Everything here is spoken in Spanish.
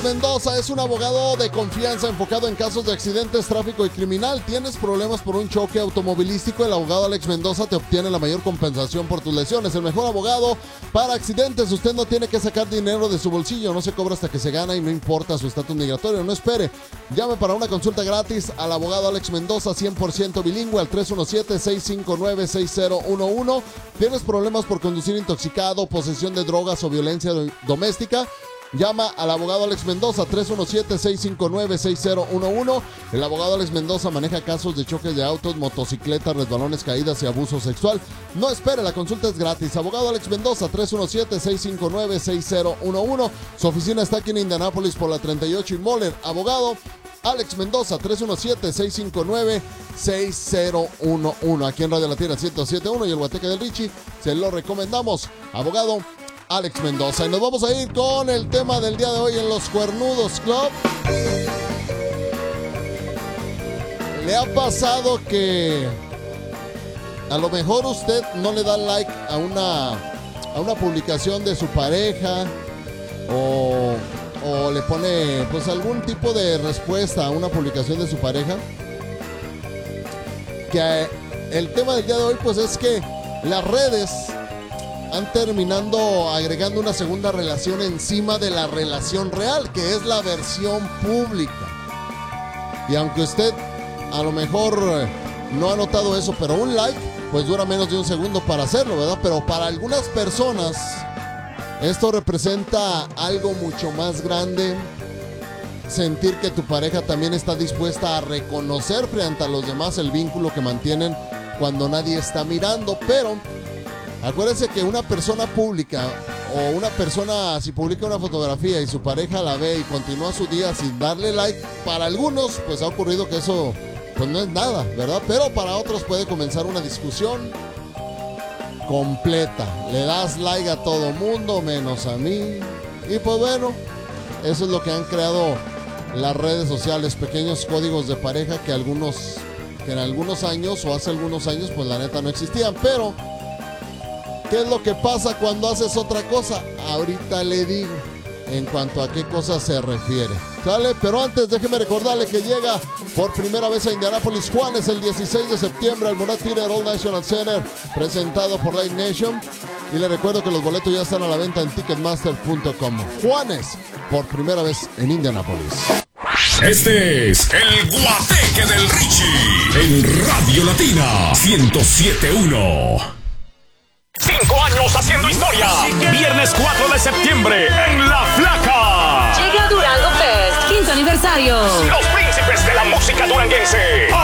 Mendoza es un abogado de confianza enfocado en casos de accidentes, tráfico y criminal. ¿Tienes problemas por un choque automovilístico? El abogado Alex Mendoza te obtiene la mayor compensación por tus lesiones. El mejor abogado para accidentes. Usted no tiene que sacar dinero de su bolsillo. No se cobra hasta que se gana y no importa su estatus migratorio. No espere. Llame para una consulta gratis al abogado Alex Mendoza, 100% bilingüe, al 317-659-6011. ¿Tienes problemas por conducir intoxicado, posesión de drogas o violencia doméstica? Llama al abogado Alex Mendoza, 317-659-6011. El abogado Alex Mendoza maneja casos de choques de autos, motocicletas, resbalones, caídas y abuso sexual. No espere, la consulta es gratis. Abogado Alex Mendoza, 317-659-6011. Su oficina está aquí en Indianápolis por la 38 y Moller. Abogado Alex Mendoza, 317-659-6011. Aquí en Radio Latina 107.1 y el Guateque del Richie. Se lo recomendamos. Abogado Alex Mendoza. Y nos vamos a ir con el tema del día de hoy en Los Cuernudos Club. ¿Le ha pasado que a lo mejor usted no le da like a una publicación de su pareja o le pone pues algún tipo de respuesta a una publicación de su pareja? Que el tema del día de hoy pues es que las redes han terminando agregando una segunda relación encima de la relación real, que es la versión pública. Y aunque usted a lo mejor no ha notado eso, pero un like pues dura menos de un segundo para hacerlo, ¿verdad? Pero para algunas personas esto representa algo mucho más grande. Sentir que tu pareja también está dispuesta a reconocer frente a los demás el vínculo que mantienen cuando nadie está mirando. Pero acuérdense que una persona pública o una persona, si publica una fotografía y su pareja la ve y continúa su día sin darle like, para algunos pues ha ocurrido que eso pues no es nada, ¿verdad? Pero para otros puede comenzar una discusión completa. Le das like a todo mundo menos a mí. Y pues bueno, eso es lo que han creado las redes sociales, pequeños códigos de pareja que en algunos años o hace algunos años pues la neta no existían. Pero ¿qué es lo que pasa cuando haces otra cosa? Ahorita le digo en cuanto a qué cosa se refiere. ¿Sale? Pero antes déjeme recordarle que llega por primera vez a Indianápolis Juanes el 16 de septiembre al Murat Theater All National Center, presentado por Live Nation. Y le recuerdo que los boletos ya están a la venta en Ticketmaster.com. Juanes, por primera vez en Indianápolis. Este es el Guateque del Richie en Radio Latina 107.1. 5 años haciendo historia. Viernes 4 de septiembre en La Flaca. Llega Durango Fest, 15 aniversario. Los